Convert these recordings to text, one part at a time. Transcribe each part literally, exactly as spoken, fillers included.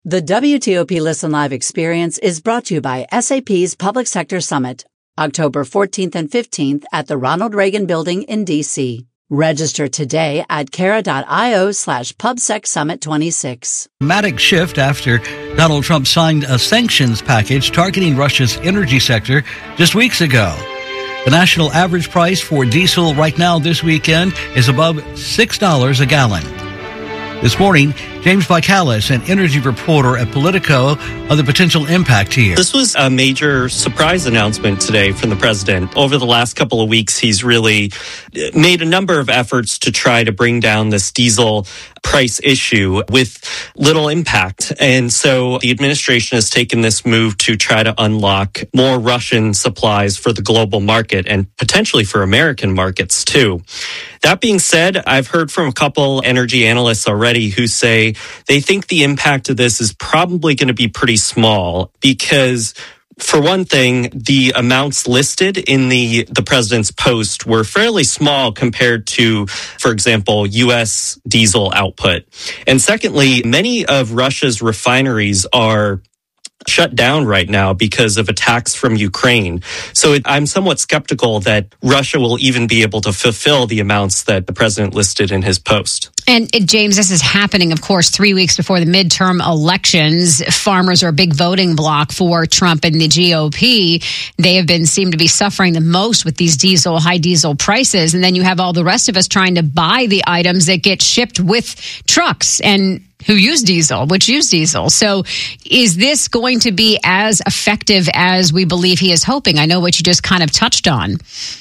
The W T O P Listen Live experience is brought to you by S A P's Public Sector Summit, October fourteenth and fifteenth at the Ronald Reagan Building in D C. Register today at cara.io slash PubSec Summit twenty-six. Dramatic shift after Donald Trump signed a sanctions package targeting Russia's energy sector just weeks ago. The national average price for diesel right now this weekend is above six dollars a gallon. This morning, James Michaelis, an energy reporter at Politico, on the potential impact here. This was a major surprise announcement today from the president. Over the last couple of weeks, he's really made a number of efforts to try to bring down this diesel price issue with little impact. And so the administration has taken this move to try to unlock more Russian supplies for the global market and potentially for American markets too. That being said, I've heard from a couple energy analysts already who say they think the impact of this is probably going to be pretty small because, for one thing, the amounts listed in the, the president's post were fairly small compared to, for example, U S diesel output. And secondly, many of Russia's refineries are shut down right now because of attacks from Ukraine. So it, I'm somewhat skeptical that Russia will even be able to fulfill the amounts that the president listed in his post. And uh, James, this is happening, of course, three weeks before the midterm elections. Farmers are a big voting bloc for Trump and the G O P. They have been seem to be suffering the most with these diesel, high diesel prices. And then you have all the rest of us trying to buy the items that get shipped with trucks and who use diesel, which use diesel. So is this going to be as effective as we believe he is hoping? I know what you just kind of touched on.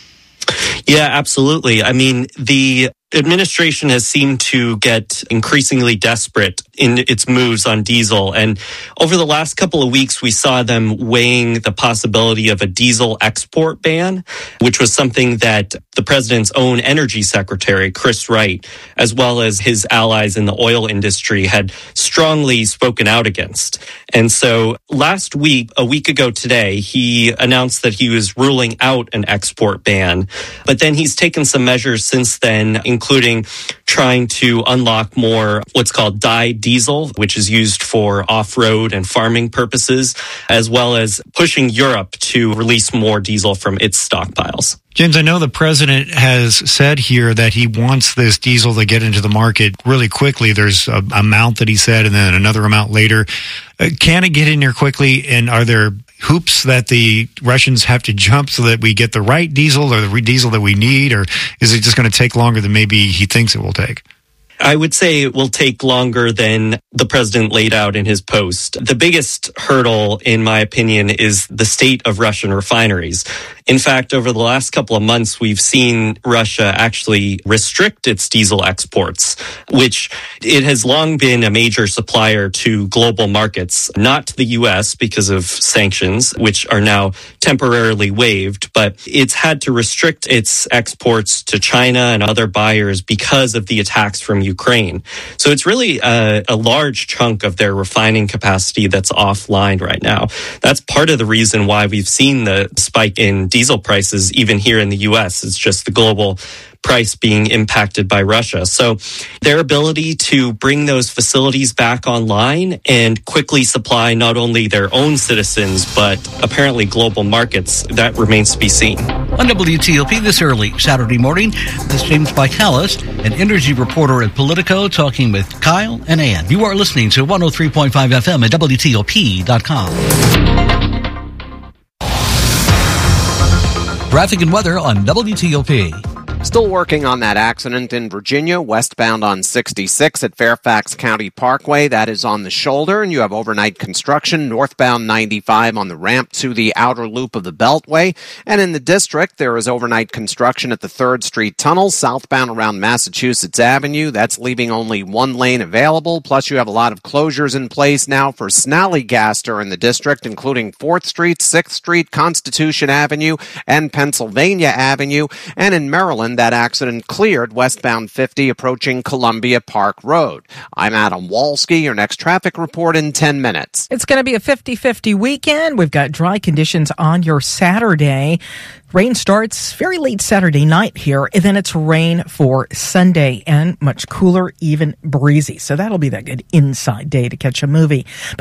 Yeah, absolutely. I mean, the administration has seemed to get increasingly desperate in its moves on diesel. And over the last couple of weeks, we saw them weighing the possibility of a diesel export ban, which was something that the president's own energy secretary, Chris Wright, as well as his allies in the oil industry, had strongly spoken out against. And so last week, a week ago today, he announced that he was ruling out an export ban. But then he's taken some measures since then, including trying to unlock more what's called dyed diesel, which is used for off-road and farming purposes, as well as pushing Europe to release more diesel from its stockpiles. James, I know the president has said here that he wants this diesel to get into the market really quickly. There's an amount that he said and then another amount later. Uh, can it get in there quickly? And are there hoops that the Russians have to jump so that we get the right diesel or the diesel that we need? Or is it just going to take longer than maybe he thinks it will take? I would say it will take longer than the president laid out in his post. The biggest hurdle, in my opinion, is the state of Russian refineries. In fact, over the last couple of months, we've seen Russia actually restrict its diesel exports, which it has long been a major supplier to global markets, not to the U S because of sanctions, which are now temporarily waived, but it's had to restrict its exports to China and other buyers because of the attacks from Ukraine. So it's really a, a large chunk of their refining capacity that's offline right now. That's part of the reason why we've seen the spike in diesel prices even here in the U S. It's just the global price being impacted by Russia. So their ability to bring those facilities back online and quickly supply not only their own citizens, but apparently global markets, that remains to be seen. On W T O P this early Saturday morning, this is James Michaelis, an energy reporter at Politico, talking with Kyle and Ann. You are listening to one oh three point five F M at W T O P dot com. Traffic and weather on W T O P. Still working on that accident in Virginia, westbound on sixty-six at Fairfax County Parkway. That is on the shoulder, and you have overnight construction northbound ninety-five on the ramp to the outer loop of the Beltway. And in the district, there is overnight construction at the third Street Tunnel, southbound around Massachusetts Avenue. That's leaving only one lane available. Plus, you have a lot of closures in place now for Snallygaster in the district, including fourth Street, sixth Street, Constitution Avenue, and Pennsylvania Avenue. And in Maryland, Island, that accident cleared westbound fifty approaching Columbia Park Road. I'm Adam Walski. Your next traffic report in ten minutes. It's going to be a fifty-fifty weekend. We've got dry conditions on your Saturday. Rain starts very late Saturday night here, and then it's rain for Sunday and much cooler, even breezy. So that'll be that good inside day to catch a movie.